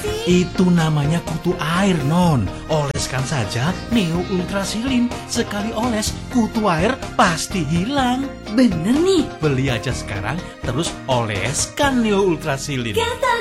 sih? Itu namanya kutu air, Non. Oleskan saja Neo Ultrasilin. Sekali oles, kutu air pasti hilang. Bener nih. Beli aja sekarang, terus oleskan Neo Ultrasilin. Kata